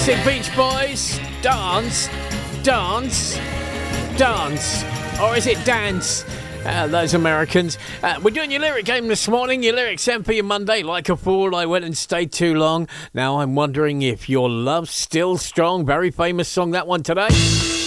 Classic Beach Boys. Dance, dance, dance. Or is it dance? Those Americans. We're doing your lyric game this morning. Your lyrics sent for your Monday. Like a fool, I went and stayed too long. Now I'm wondering if your love's still strong. Very famous song, that one today.